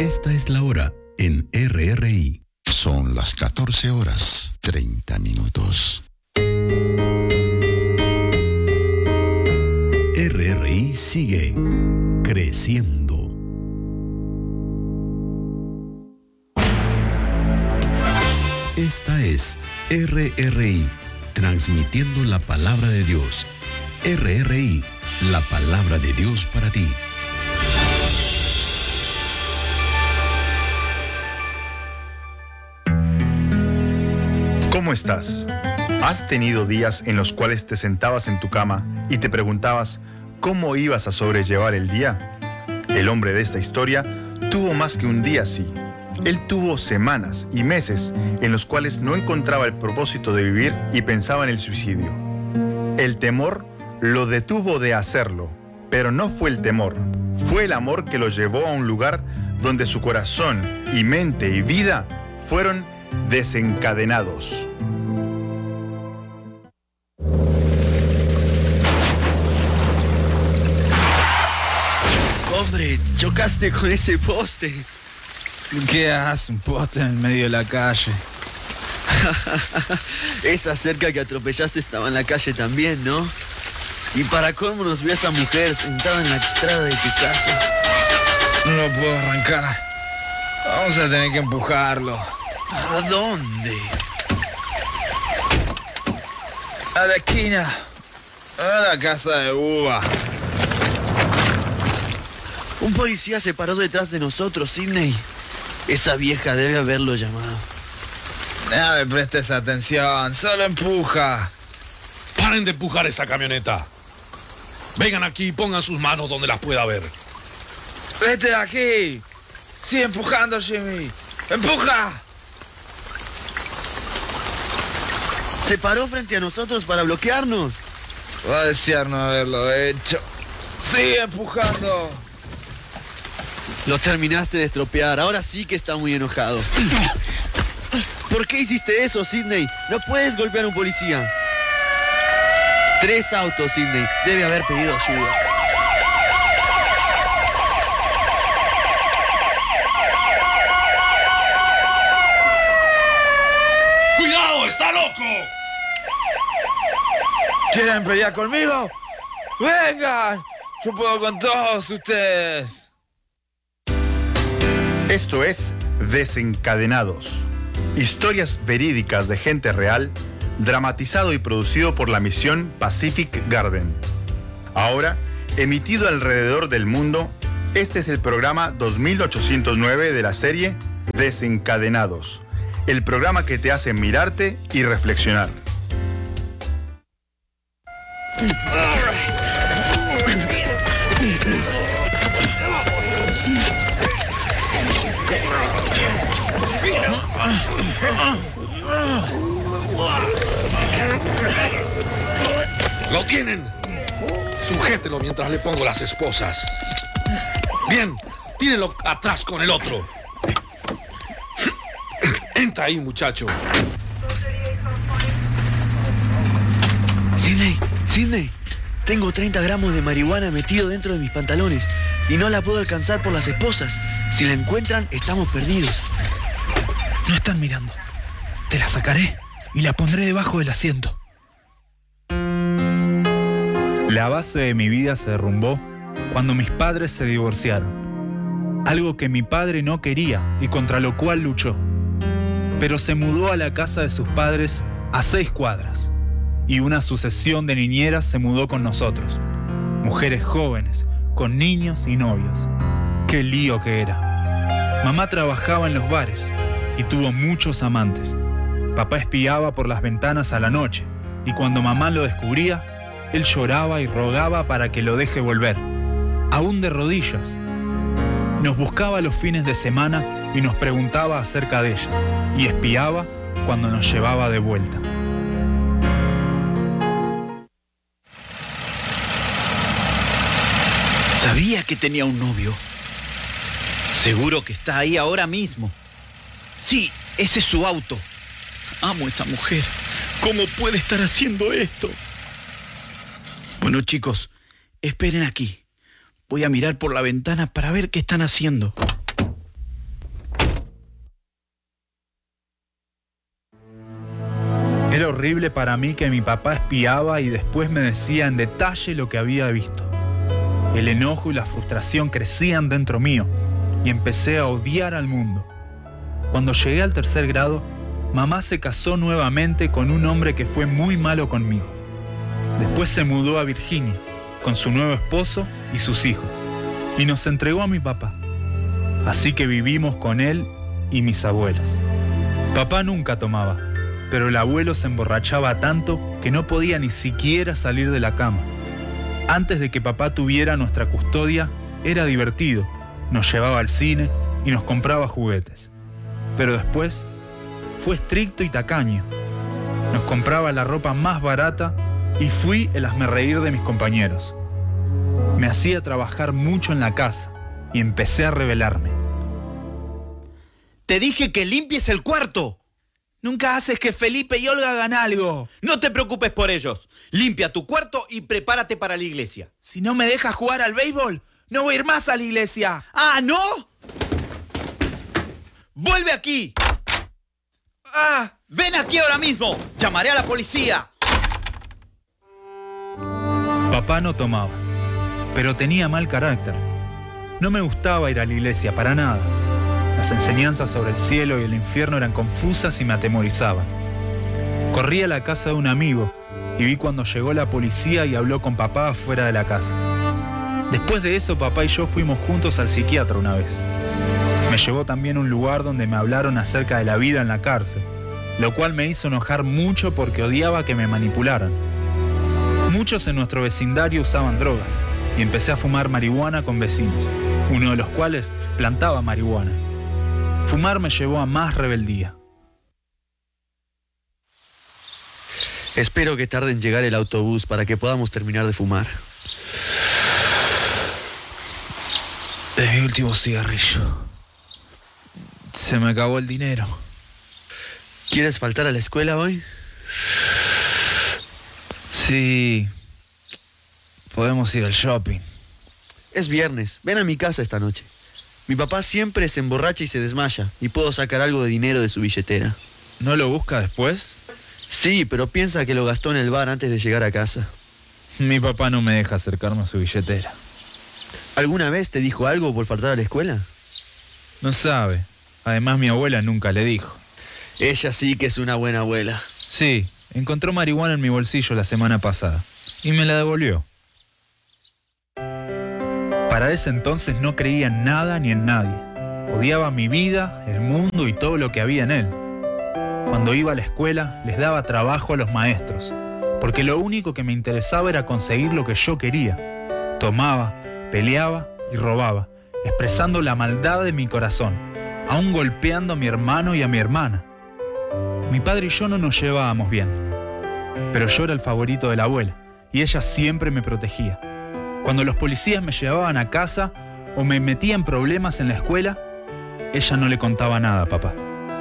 Esta es la hora en RRI. Son las 14:30. RRI sigue creciendo. Esta es RRI, transmitiendo la palabra de Dios. RRI, la palabra de Dios para ti. ¿Cómo estás? ¿Has tenido días en los cuales te sentabas en tu cama y te preguntabas cómo ibas a sobrellevar el día? El hombre de esta historia tuvo más que un día así. Él tuvo semanas y meses en los cuales no encontraba el propósito de vivir y pensaba en el suicidio. El temor lo detuvo de hacerlo, pero no fue el temor, fue el amor que lo llevó a un lugar donde su corazón y mente y vida fueron desencadenados. Hombre, chocaste con ese poste. ¿Qué hace un poste en medio de la calle? Esa cerca que atropellaste estaba en la calle también, ¿no? Y para colmo nos vio a esa mujer sentada en la entrada de su casa. No lo puedo arrancar. Vamos a tener que empujarlo. ¿A dónde? A la esquina. A la casa de uva. Un policía se paró detrás de nosotros, Sidney. Esa vieja debe haberlo llamado. No me prestes atención, solo empuja. ¡Paren de empujar esa camioneta! Vengan aquí y pongan sus manos donde las pueda ver. ¡Vete de aquí! Sigue empujando, Jimmy. ¡Empuja! Se paró frente a nosotros para bloquearnos. Va a desear no haberlo hecho. ¡Sigue empujando! Lo terminaste de estropear. Ahora sí que está muy enojado. ¿Por qué hiciste eso, Sidney? No puedes golpear a un policía. 3 autos, Sidney. Debe haber pedido ayuda. ¡Cuidado! ¡Está loco! ¿Quieren pelear conmigo? ¡Vengan! Yo puedo con todos ustedes. Esto es Desencadenados. Historias verídicas de gente real, dramatizado y producido por la misión Pacific Garden. Ahora, emitido alrededor del mundo, este es el programa 2809 de la serie Desencadenados, el programa que te hace mirarte y reflexionar. ¡Lo tienen! Sujételo mientras le pongo las esposas. Bien, tírenlo atrás con el otro. Entra ahí, muchacho. Sidney, tengo 30 gramos de marihuana metido dentro de mis pantalones y no la puedo alcanzar por las esposas. Si la encuentran, estamos perdidos. No están mirando. Te la sacaré y la pondré debajo del asiento. La base de mi vida se derrumbó cuando mis padres se divorciaron. Algo que mi padre no quería y contra lo cual luchó. Pero se mudó a la casa de sus padres a 6 cuadras. Y una sucesión de niñeras se mudó con nosotros. Mujeres jóvenes, con niños y novios. ¡Qué lío que era! Mamá trabajaba en los bares y tuvo muchos amantes. Papá espiaba por las ventanas a la noche y cuando mamá lo descubría, él lloraba y rogaba para que lo deje volver, aún de rodillas. Nos buscaba los fines de semana y nos preguntaba acerca de ella, y espiaba cuando nos llevaba de vuelta. Sabía que tenía un novio. Seguro que está ahí ahora mismo. Sí, ese es su auto. Amo a esa mujer. ¿Cómo puede estar haciendo esto? Bueno, chicos, esperen aquí. Voy a mirar por la ventana para ver qué están haciendo. horrible para mí que mi papá espiaba y después me decía en detalle lo que había visto. El enojo y la frustración crecían dentro mío y empecé a odiar al mundo. Cuando llegué al 3er grado, mamá se casó nuevamente con un hombre que fue muy malo conmigo. Después se mudó a Virginia con su nuevo esposo y sus hijos y nos entregó a mi papá. Así que vivimos con él y mis abuelos. Papá nunca tomaba, pero el abuelo se emborrachaba tanto que no podía ni siquiera salir de la cama. Antes de que papá tuviera nuestra custodia, era divertido. Nos llevaba al cine y nos compraba juguetes. Pero después fue estricto y tacaño. Nos compraba la ropa más barata y fui el hazmerreír de mis compañeros. Me hacía trabajar mucho en la casa y empecé a rebelarme. ¡Te dije que limpies el cuarto! Nunca haces que Felipe y Olga hagan algo. No te preocupes por ellos. Limpia tu cuarto y prepárate para la iglesia. Si no me dejas jugar al béisbol, no voy a ir más a la iglesia. ¡Ah, no! ¡Vuelve aquí! ¡Ah! ¡Ven aquí ahora mismo! ¡Llamaré a la policía! Papá no tomaba, pero tenía mal carácter. No me gustaba ir a la iglesia para nada. Las enseñanzas sobre el cielo y el infierno eran confusas y me atemorizaban. Corrí a la casa de un amigo y vi cuando llegó la policía y habló con papá afuera de la casa. Después de eso, papá y yo fuimos juntos al psiquiatra una vez. Me llevó también a un lugar donde me hablaron acerca de la vida en la cárcel, lo cual me hizo enojar mucho porque odiaba que me manipularan. Muchos en nuestro vecindario usaban drogas y empecé a fumar marihuana con vecinos, uno de los cuales plantaba marihuana. Fumar me llevó a más rebeldía. Espero que tarde en llegar el autobús para que podamos terminar de fumar. Es mi último cigarrillo. Se me acabó el dinero. ¿Quieres faltar a la escuela hoy? Sí. Podemos ir al shopping. Es viernes. Ven a mi casa esta noche. Mi papá siempre se emborracha y se desmaya, y puedo sacar algo de dinero de su billetera. ¿No lo busca después? Sí, pero piensa que lo gastó en el bar antes de llegar a casa. Mi papá no me deja acercarme a su billetera. ¿Alguna vez te dijo algo por faltar a la escuela? No sabe. Además, mi abuela nunca le dijo. Ella sí que es una buena abuela. Sí, encontró marihuana en mi bolsillo la semana pasada y me la devolvió. Para ese entonces no creía en nada ni en nadie. Odiaba mi vida, el mundo y todo lo que había en él. Cuando iba a la escuela, les daba trabajo a los maestros, porque lo único que me interesaba era conseguir lo que yo quería. Tomaba, peleaba y robaba, expresando la maldad de mi corazón, aún golpeando a mi hermano y a mi hermana. Mi padre y yo no nos llevábamos bien, pero yo era el favorito de la abuela y ella siempre me protegía. Cuando los policías me llevaban a casa o me metía en problemas en la escuela, ella no le contaba nada a papá.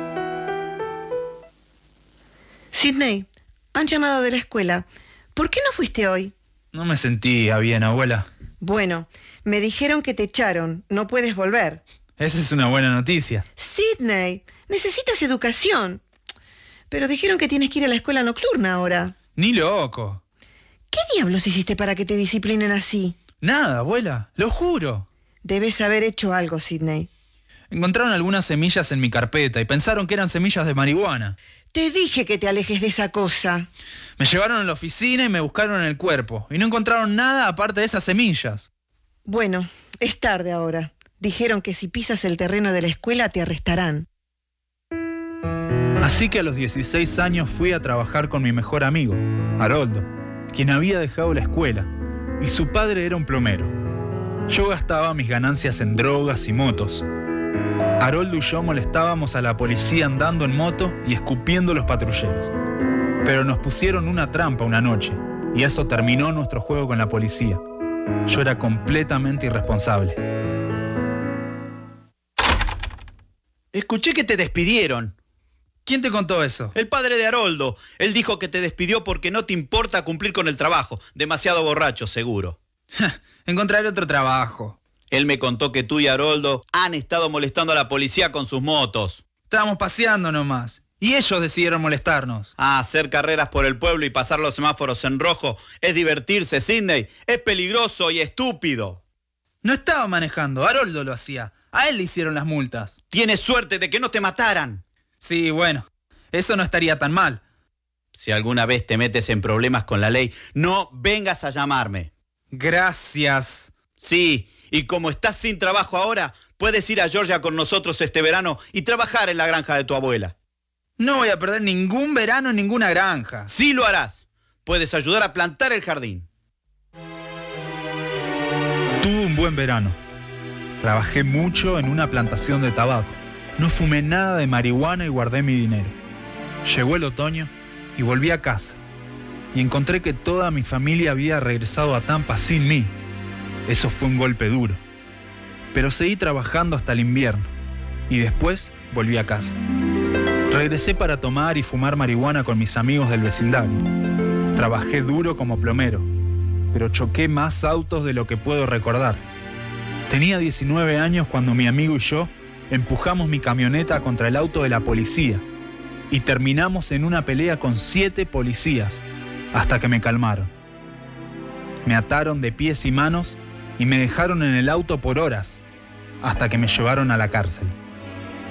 Sidney, han llamado de la escuela. ¿Por qué no fuiste hoy? No me sentía bien, abuela. Bueno, me dijeron que te echaron. No puedes volver. Esa es una buena noticia. Sidney, necesitas educación. Pero dijeron que tienes que ir a la escuela nocturna ahora. Ni loco. ¿Qué diablos hiciste para que te disciplinen así? Nada, abuela, lo juro. Debes haber hecho algo, Sidney. Encontraron algunas semillas en mi carpeta y pensaron que eran semillas de marihuana. Te dije que te alejes de esa cosa. Me llevaron a la oficina y me buscaron en el cuerpo. Y no encontraron nada aparte de esas semillas. Bueno, es tarde ahora. Dijeron que si pisas el terreno de la escuela te arrestarán. Así que a los 16 años fui a trabajar con mi mejor amigo, Haroldo, quien había dejado la escuela, y su padre era un plomero. Yo gastaba mis ganancias en drogas y motos. Haroldo y yo molestábamos a la policía andando en moto y escupiendo a los patrulleros. Pero nos pusieron una trampa una noche, y eso terminó nuestro juego con la policía. Yo era completamente irresponsable. Escuché que te despidieron. ¿Quién te contó eso? El padre de Haroldo. Él dijo que te despidió porque no te importa cumplir con el trabajo. Demasiado borracho, seguro. Encontraré otro trabajo. Él me contó que tú y Haroldo han estado molestando a la policía con sus motos. Estábamos paseando nomás. Y ellos decidieron molestarnos. Hacer carreras por el pueblo y pasar los semáforos en rojo es divertirse, Sidney. Es peligroso y estúpido. No estaba manejando, Haroldo lo hacía. A él le hicieron las multas. Tienes suerte de que no te mataran. Sí, bueno, eso no estaría tan mal. Si alguna vez te metes en problemas con la ley, no vengas a llamarme. Gracias. Sí, y como estás sin trabajo ahora, puedes ir a Georgia con nosotros este verano y trabajar en la granja de tu abuela. No voy a perder ningún verano en ninguna granja. Sí lo harás. Puedes ayudar a plantar el jardín. Tuve un buen verano. Trabajé mucho en una plantación de tabaco. No fumé nada de marihuana y guardé mi dinero. Llegó el otoño y volví a casa. Y encontré que toda mi familia había regresado a Tampa sin mí. Eso fue un golpe duro. Pero seguí trabajando hasta el invierno. Y después volví a casa. Regresé para tomar y fumar marihuana con mis amigos del vecindario. Trabajé duro como plomero, pero choqué más autos de lo que puedo recordar. Tenía 19 años cuando mi amigo y yo empujamos mi camioneta contra el auto de la policía y terminamos en una pelea con 7 policías hasta que me calmaron. Me ataron de pies y manos y me dejaron en el auto por horas hasta que me llevaron a la cárcel.